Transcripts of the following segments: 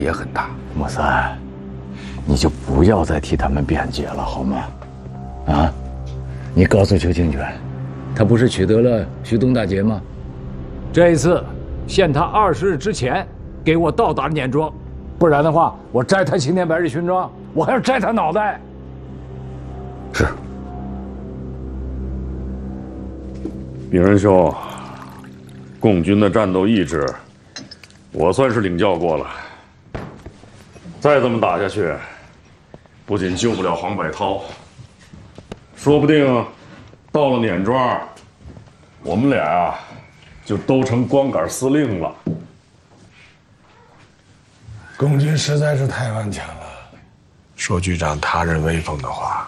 也很大。 莫三，你就不要再替他们辩解了，好吗？啊，你告诉邱清泉，他不是取得了徐东大捷吗？这一次限他20日之前给我到达碾庄，不然的话，我摘他青天白日勋章，我还要摘他脑袋。 是。 炳仁兄，共军的战斗意志，我算是领教过了。再这么打下去，不仅救不了黄百韬，说不定到了碾庄，我们俩就都成光杆司令了。 共军实在是太顽强了，说句长他人威风的话，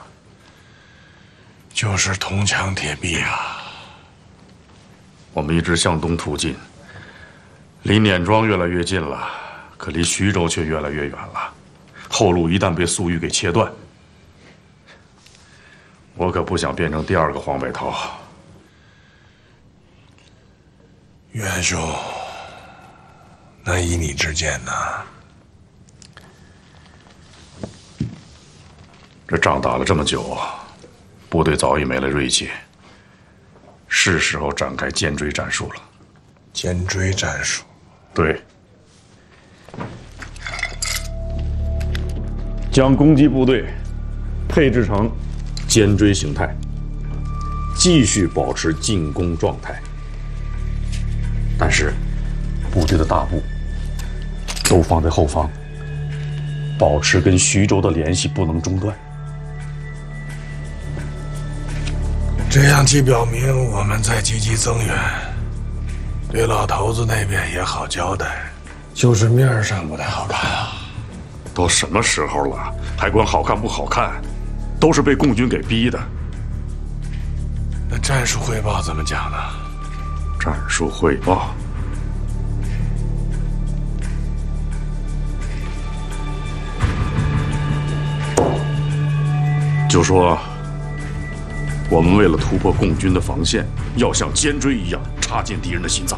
就是铜墙铁壁啊。 我们一直向东突进，离碾庄越来越近了，可离徐州却越来越远了。后路一旦被粟裕给切断，我可不想变成第二个黄百韬。 袁兄，那依你之见呢？ 这仗打了这么久，部队早已没了锐气，是时候展开尖追战术了。 尖追战术？ 对，将攻击部队配置成尖追形态，继续保持进攻状态。但是，部队的大部都放在后方，保持跟徐州的联系不能中断。 这样既表明我们在积极增援，对老头子那边也好交代，就是面上不太好看啊。 都什么时候了，还管好看不好看？都是被共军给逼的。 那战术汇报怎么讲呢？ 战术汇报。就说，我们为了突破共军的防线，要像尖锥一样插进敌人的心脏。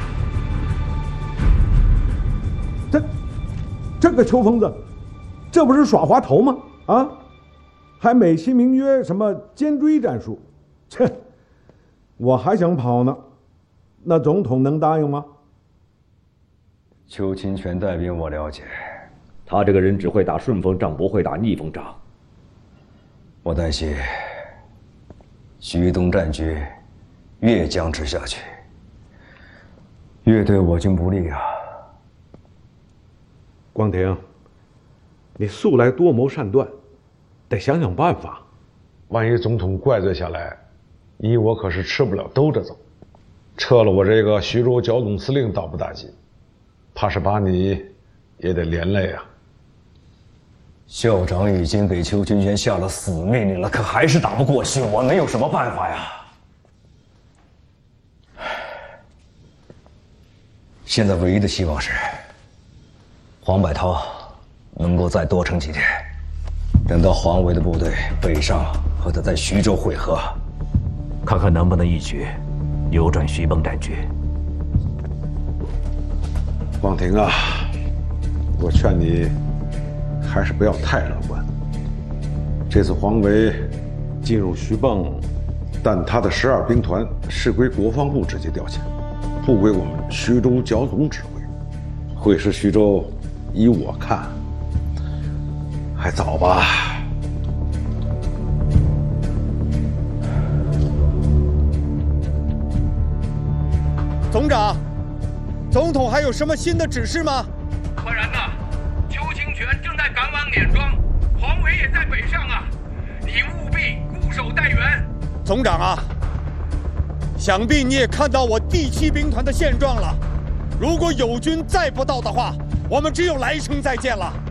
这个邱疯子，这不是耍滑头吗？啊，还美其名曰什么尖锥战术？切，我还想跑呢，那总统能答应吗？ 邱清泉带兵我了解， 他这个人只会打顺风仗，不会打逆风仗。 我担心徐东战局越僵持下去，越对我军不利啊。 光庭，你素来多谋善断，得想想办法。万一总统怪罪下来，你我可是吃不了兜着走。撤了我这个徐州剿总司令倒不打紧，怕是把你也得连累啊。 校长已经给邱清泉下了死命令了，可还是打不过去，我能有什么办法呀？现在唯一的希望是黄百韬能够再多撑几天，等到黄维的部队北上和他在徐州会合，看看能不能一举扭转徐蚌战局。 光庭啊，我劝你还是不要太乐观。这次黄维进入徐蚌，但他的12兵团是归国防部直接调遣，不归我们徐州剿总指挥。会师徐州，依我看还早吧。 总长，总统还有什么新的指示吗？ 可然呐，邱清泉正在赶往碾庄，黄维也在北上啊，你务必固守待援。 总长啊，想必你也看到我第7兵团的现状了。如果友军再不到的话，我们只有来生再见了。